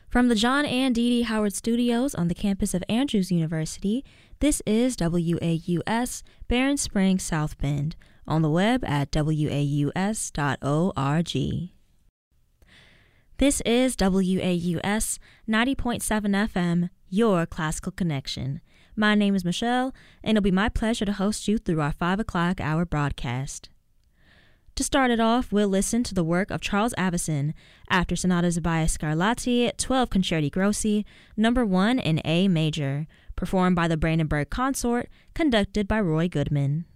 From the John and Dee Dee Howard Studios on the campus of Andrews University, this is WAUS Barron Springs South Bend, on the web at waus.org. This is WAUS 90.7 FM, your classical connection. My name is Michelle, and it'll be my pleasure to host you through our 5 o'clock hour broadcast. To start it off, we'll listen to the work of Charles Avison after Sonatas by Scarlatti, 12 Concerti Grossi, number 1 in A major, performed by the Brandenburg Consort, conducted by Roy Goodman.